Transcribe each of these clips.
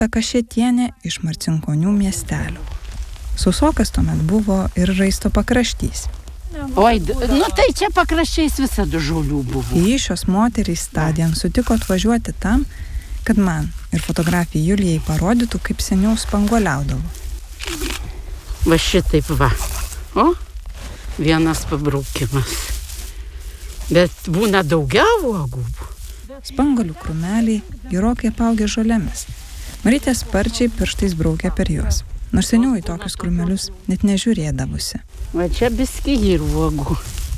Kašėtienė iš Marcinkonių miestelio. Sausokas tuomet buvo ir Raisto pakraštys. Oi, tai čia pakraščiais visada žolių buvo. Į šios moterys tądien sutiko atvažiuoti tam, kad man ir fotografijai Julijai parodytų, kaip seniau spanguoliaudavo. Va šitaip va. O, vienas pabraukimas. Bet būna daugiau uogų. Spanguolių krūmeliai gerokai apaugę žolėmis. Marytė sparčiai pirštais braukė per juos, nors seniau į tokius krūmelius net nežiūrėdavusi. Va čia biski ir uogų.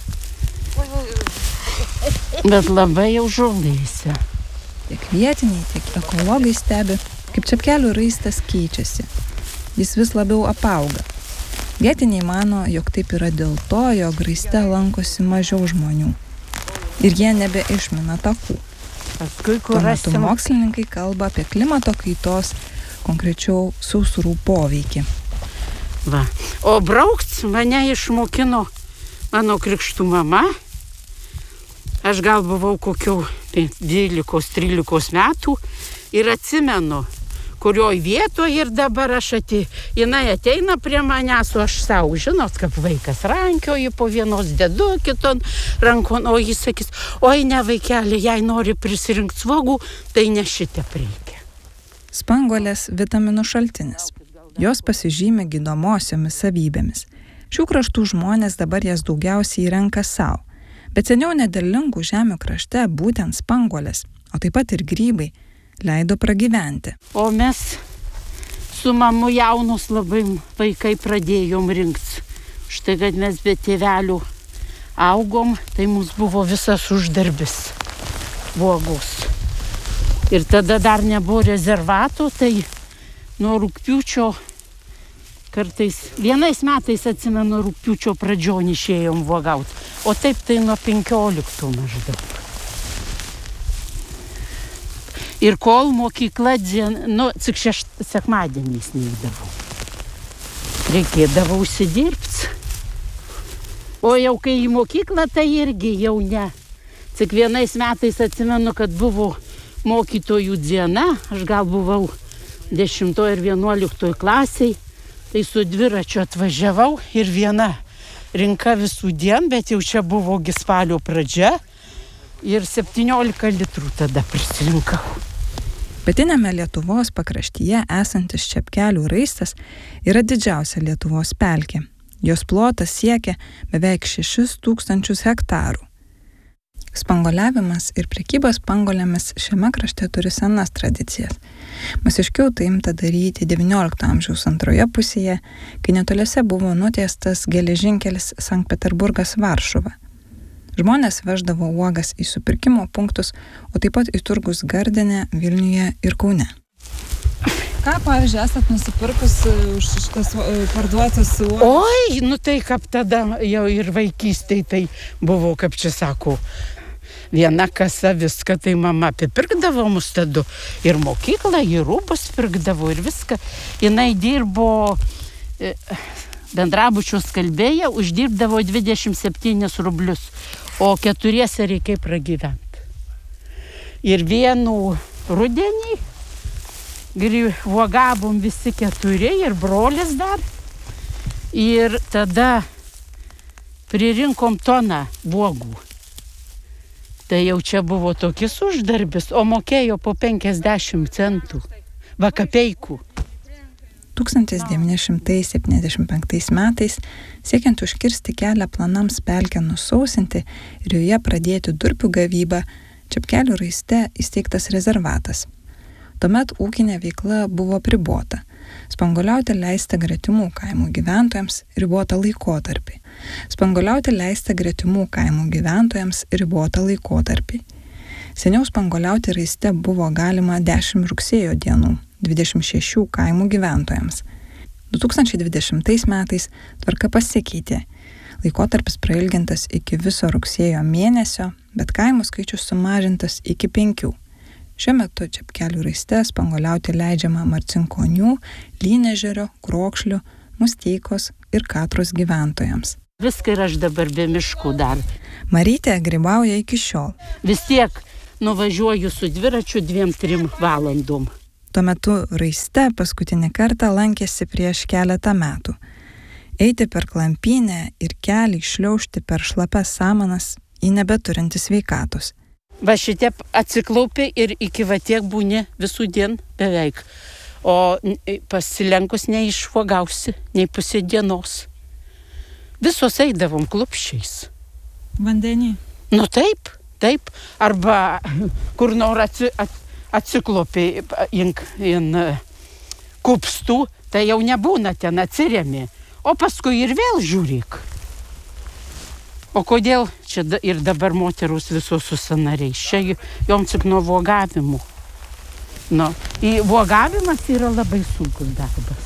Bet labai jau žolėse. Tiek vietiniai, tiek ekologai stebi, kaip čepkelių raistas keičiasi. Jis vis labiau apauga. Vietiniai mano, jog taip yra dėl to, jog raiste lankosi mažiau žmonių. Ir jie nebeišmina takų. Tuo metu mokslininkai kalba apie klimato kaitos, konkrečiau sausrų poveikį. Va. O braukt mane išmokino mano krikštų mama. Aš gal buvau kokių 12-13 metų ir atsimenu, kurioj vietoje ir dabar jinai ateina prie manęs, o aš savo, žinot, kaip vaikas rankioju po vienos dedu, kiton rankon, o jis sakys, oi ne vaikeli, jei nori prisirinkti svogų, tai ne šitą reikia. Spanguolės vitaminų šaltinis. Jos pasižymė gydomosiomis savybėmis. Šių kraštų žmonės dabar jas daugiausiai renka savo. Bet seniau nederlingų žemių krašte būtent spanguolės, o taip pat ir grybai, leido pragyventi. O mes su mamu jaunus labai vaikai pradėjom rinkti. Štai, kad mes be tėvelių augom, tai mums buvo visas uždarbis uogos. Ir tada dar nebuvo rezervato, tai nuo rugpjūčio kartais, vienais metais atsimenu, rugpjūčio pradžion išėjom uogauti. O taip tai nuo 15 maždaug. Ir kol mokykla, tik sekmadieniais neįdavau. Reikėdavo užsidirbti. O jau kai į mokyklą, tai irgi jau ne. Tik vienais metais atsimenu, kad buvo mokytojų diena. Aš gal buvau 10 ir 11 klasiai. Tai su dviračiu atvažiavau ir viena rinka visų dien, bet jau čia buvo spalio pradžia. Ir 17 litrų tada prisirinkau. Pietiniame Lietuvos pakraštyje esantis čepkelių raistas yra didžiausia Lietuvos pelkė. Jos plotas siekia beveik 6000 hektarų. Spanguoliavimas ir prekyba spanguolėmis šiame krašte turi senas tradicijas. Masiškiau tai imta daryti XIX amžiaus antroje pusėje, kai netoliese buvo nutiestas geležinkelis Sankt Peterburgas-Varšuva. Žmonės veždavo uogas į supirkimo punktus, o taip pat į turgus Gardine, Vilniuje ir Kaune. Ką, pavyzdžiui, esat nusipirkus už šitas parduotas uogas? Oi, tai kaip tada jau ir vaikystėj tai buvo, kaip čia sako, viena kasa viską, tai mama apipirkdavo mus tada. Ir mokyklą, ir rūbus pirkdavo, ir viską. Jinai dirbo bendrabučio skalbėja, uždirbdavo 27 rublius. O 4 reikia pragyventi. Ir vienu rudenį uogavom visi 4 ir brolis dar. Ir tada pririnkom toną uogų. Tai jau čia buvo tokis uždarbis, o mokėjo po 50 centų. Vakapeikų. 1975 metais, siekiant užkirsti kelią planams pelkę nusausinti ir joje pradėti durpių gavybą, Čepkelių raiste įsteigtas rezervatas. Tuomet ūkinė veikla buvo apribota. Spanguoliauti leista gretimų kaimų gyventojams ribotą laikotarpį. Seniau spanguoliauti raiste buvo galima 10 rugsėjo dienų 26 kaimų gyventojams. 2020 metais tvarka pasikeitė. Laikotarpis prailgintas iki viso rugsėjo mėnesio, bet kaimų skaičius sumažintas iki 5. Šiuo metu Čepkelių raiste spanguoliauti leidžiama Marcinkonių, Lynežerio, Krokšlių, Musteikos ir Katros gyventojams. Viską ir aš dabar be miškų dar. Marytė grybauja iki šiol. Vis tiek nuvažiuoju su dviračiu 2-3 valandom. Tuo metu Raiste paskutinį kartą lankėsi prieš keletą metų. Eiti per klampynę ir kelią šliaužti per šlapias samanas į nebeturinti sveikatos. Va šitie atsiklaupė ir iki va tiek būni visų dien beveik. O pasilenkus neišuogausi, nei pusė dienos. Visos eidavom klupščiais. Vandenį. Nu taip. Arba kur nors atsiklopė in kupstų, tai jau nebūna ten atsiremi. O paskui ir vėl žiūrėk. O kodėl čia ir dabar moterus visos su sąnariais? Čia jom tik nuo vogavimų. Vogavimas yra labai sunkus darbas.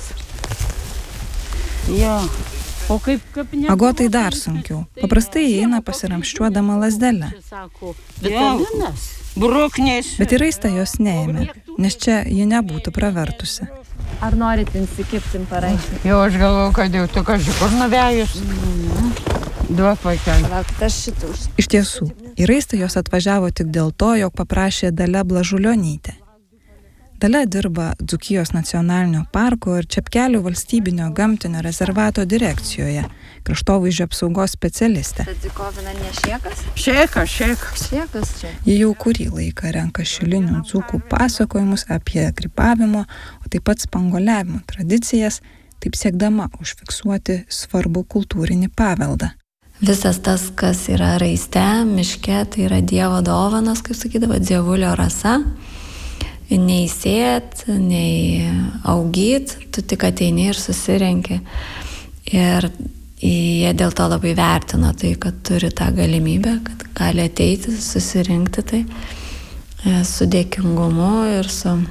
Jo. O kaip Agotai dar sunkiau. Paprastai eina pasiramščiuodama lazdelę. Vitaminas. Bruknės. Bet į Raistą jos neėmė, nes čia ji nebūtų pravertusi. Ar norit įsikipti parašyti? Jo, aš galvoju, kad jau tu kažkur nuvėjus. Duok vaikelį. Laukit, aš šitą už. Iš tiesų, į Raistą jos atvažiavo tik dėl to, jog paprašė Dalia Blažulionytė. Dalia dirba Dzūkijos nacionalinio parko ir Čepkelių valstybinio gamtinio rezervato direkcijoje, kraštovaizdžio apsaugos specialistė. Tadzikovina ne šiekas? Šiekas. Šiekas čia. Ji jau kurį laiką renka šilinių dzūkų pasakojimus apie grybavimo, o taip pat spanguoliavimo tradicijas, taip siekdama užfiksuoti svarbų kultūrinį paveldą. Visas tas, kas yra Raiste, miške, tai yra Dievo dovanos, kaip sakydavo, dievulio rasa. Nei sėt, nei augyt, tu tik ateini ir susirenki. Ir jie dėl to labai vertino tai, kad turi tą galimybę, kad gali ateiti, susirinkti tai su dėkingumu ir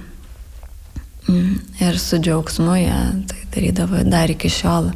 su džiaugsmu. Jie tai darydavo dar iki šiol.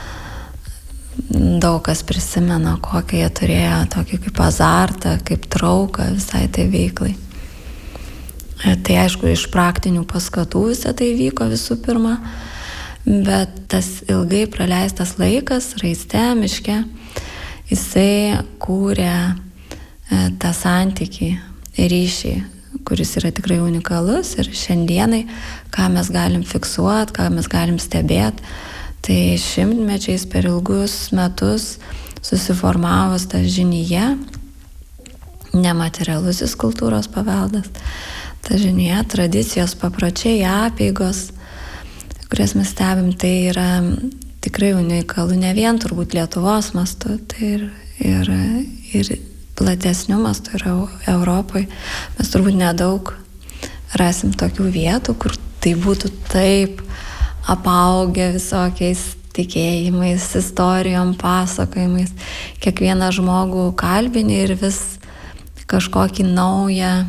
Daug kas prisimena, kokią jie turėjo, tokį kaip azartą, kaip trauką visai tai veiklai. Tai aišku, iš praktinių paskatų visą tai vyko visų pirma, bet tas ilgai praleistas laikas Raiste, miške, jisai kūrė tą santykį, ryšį, kuris yra tikrai unikalus ir šiandienai, ką mes galim fiksuoti, ką mes galim stebėti, tai šimtmečiais per ilgus metus susiformavus tą žinyje, nematerialusis kultūros paveldas, ta žinyje, tradicijos, papročiai, apeigos, kurias mes stebim, tai yra tikrai unikalu, ne vien turbūt Lietuvos mastu, tai ir platesniu mastu yra Europoje. Mes turbūt nedaug rasim tokių vietų, kur tai būtų taip apaugę visokiais tikėjimais, istorijom, pasakojimais. Kiekvieną žmogų kalbini ir vis kažkokį naują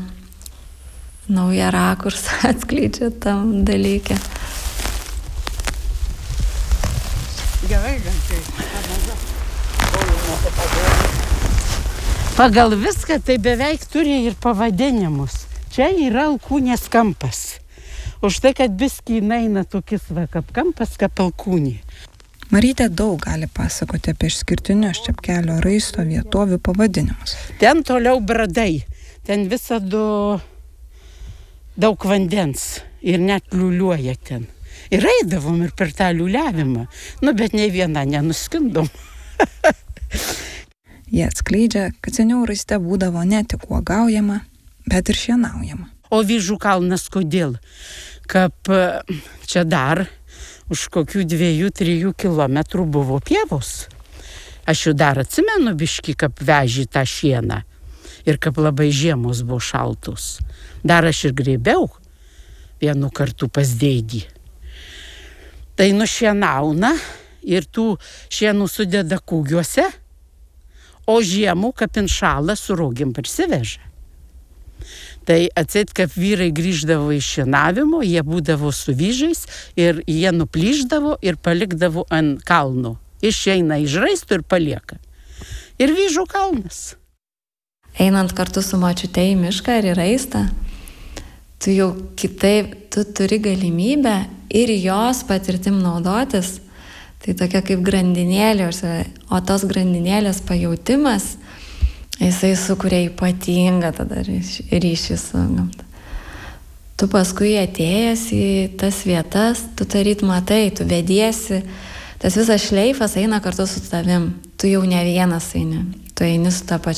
rakursą atskleidžia tam dalyke. Gerai, pagal viską tai beveik turi ir pavadinimus. Čia yra Alkūnės kampas. Už tai, kad biskį eina tokis kaip kampas, kaip Alkūnė. Marytė daug gali pasakoti apie išskirtinius Čepkelio Raisto vietovių pavadinimus. Ten toliau Bradai. Ten visada daug vandens ir net liuliuoja ten. Ir eidavom ir per tą liuliavimą. Bet nei viena nenuskindom. Jie atskleidžia, kad seniau Raiste būdavo ne tik uogaujama, bet ir šienaujama. O Vyžų kalnas kodėl? Kaip čia dar už kokių 2-3 kilometrų buvo pievos. Aš jau dar atsimenu biškį, kaip vežį tą šieną. Ir kaip labai žiemos buvo šaltus. Dar aš ir grėbiau vienu kartu pas dėdį. Tai nušienauna ir tų šienų sudeda kūgiuose, o žiemų, kaip inšalą, su rogėm parsiveža. Tai atseit, kaip vyrai grįždavo iš šienavimo, jie būdavo su vyžais ir jie nuplyždavo ir palikdavo ant kalno. Išeina iš Raisto ir palieka. Ir Vyžų kalnas. Einant kartu su močiute į mišką ir į Raistą, tu jau kitaip, tu turi galimybę ir jos patirtim naudotis. Tai tokia kaip grandinėlė, o tos grandinėlės pajautimas, jisai sukuria ypatingą tada ryšį su gamta. tu paskui atėjęs į tas vietas, tu taryt matai, tu vediesi, tas visas šleifas eina kartu su tavim, tu jau ne vienas eini, tu eini su ta pačia